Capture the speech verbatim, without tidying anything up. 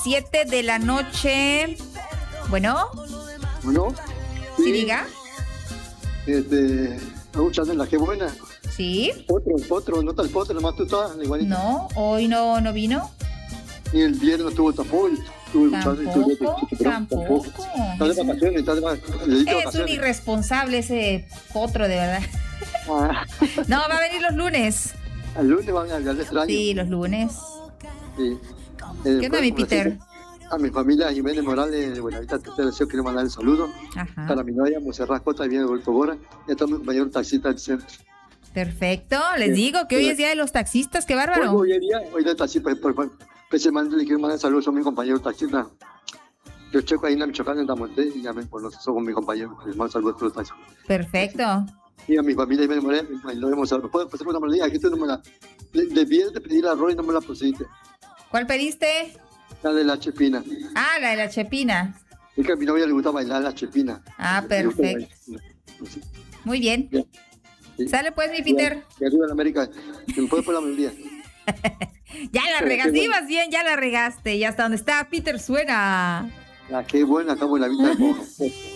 Siete de la noche. Bueno, Bueno, sí, sí, diga. este, escuchando la que buena. Sí. Otro, otro, no tal potro, nomás tú estás, igualito. No, hoy no, no vino. Ni el viernes no estuvo tampoco, y estuve escuchando y estuve Tampoco, pero tampoco. Está de vacaciones, está de vacaciones. Le di de Es un vacaciones. irresponsable ese potro, de verdad. Ah, No, va a venir los lunes. el lunes van a hablar de extraño. Sí, los lunes. Sí. Eh, ¿Qué onda, mi pues, Peter? A mi familia Jiménez Morales de Buenavista, te deseo, quiero mandar el saludo. Ajá. Para mi novia, Monserrat Cota, viene de Golfo Bora, y a todo mi compañero taxista del centro. Perfecto. Les Sí. digo que hoy es día de los taxistas. ¡Qué Hoy, bárbaro! hoy es día, hoy de taxista, pues, pues, pues, especialmente le quiero mandar saludos a mi compañero taxista. Yo checo ahí en la Michoacán, en Tamonte, y ya me conozco, soy con mi compañero. Les mando saludos a todos los taxistas. Perfecto. Y a mi familia Jiménez Morales, y lo vemos. ¿Puedo pasar una melodía? Aquí tú no me la... Le- Debí de pedir arroz y no me la pusiste. ¿Cuál pediste? La de la chepina. Ah, la de la chepina. Es que a mi novia le gusta bailar la chepina. Ah, Le gusta perfecto. bailar. Sí. Muy bien. Bien. Sí. Sale pues, mi Peter. Que arriba en América. ¿Me puedes poner la melodía? Ya la Qué regaste. bueno. Ibas bien, ya la regaste. Y hasta donde está Peter suena. Ah, qué buena, acá Buenavista.